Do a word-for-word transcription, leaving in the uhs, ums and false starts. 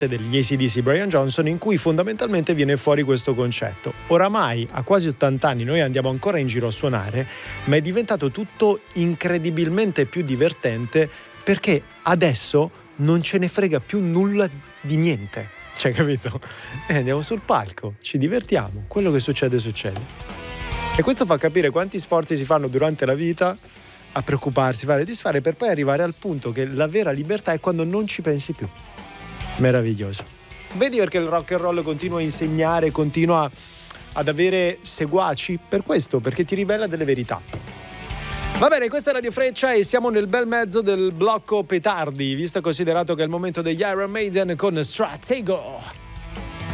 degli A C D C Brian Johnson, in cui fondamentalmente viene fuori questo concetto. Oramai a quasi ottanta anni noi andiamo ancora in giro a suonare, ma è diventato tutto incredibilmente più divertente perché adesso non ce ne frega più nulla di niente, cioè, capito? E andiamo sul palco, ci divertiamo, quello che succede succede. E questo fa capire quanti sforzi si fanno durante la vita a preoccuparsi, fare e disfare, per poi arrivare al punto che la vera libertà è quando non ci pensi più. Meraviglioso. Vedi perché il rock and roll continua a insegnare, continua ad avere seguaci? Per questo, perché ti rivela delle verità. Va bene, questa è Radio Freccia e siamo nel bel mezzo del blocco petardi, visto e considerato che è il momento degli Iron Maiden con Stratego.